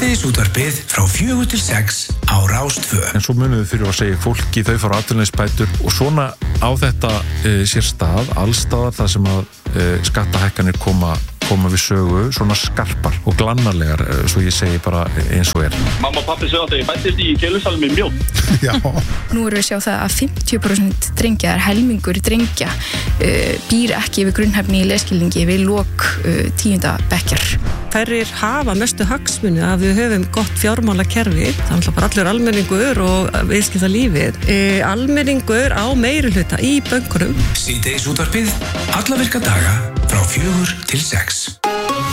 Síðdegisútvarpið frá 4 til 6 á Rás 2. En svo munum við fyrir að segja fólki, þau fara atvinnuleysisbætur og svona á þetta sér stað, allstaðar þar sem að skattahækkanir koma við sögu, svona skarpar og glannarlegar, svo ég segi bara eins og Mamma og pappi sögðu að ég fættist í Keilusalum í mjólk. Já. Nú erum við að sjá það að 50% drengja, helmingur drengja, býr ekki við grunnhæfni í lesskilningi við lok 10. bekkjar. Hverjir hafa mestu hagsmuni að við höfum gott fjármálakerfi, það er bara allur almenningur og viðskiptalífið. Almenningur á meirihluta í bönkunum. Síðdegisútvarpið alla virka daga frá 4 til 6.